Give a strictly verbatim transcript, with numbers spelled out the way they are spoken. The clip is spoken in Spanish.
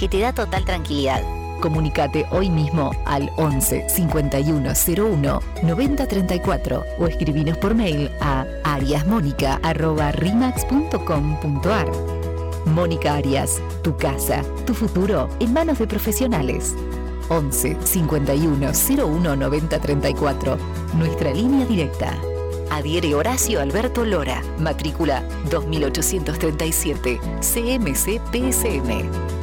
que te da total tranquilidad. Comunicate hoy mismo al once cincuenta y uno cero uno noventa treinta y cuatro o escribinos por mail a ariasmonica arroba rimax punto com punto ar. Mónica Arias, tu casa, tu futuro en manos de profesionales. once cincuenta y uno cero uno noventa treinta y cuatro, nuestra línea directa. Adhiere Horacio Alberto Lora, matrícula dos mil ochocientos treinta y siete, C M C P S M.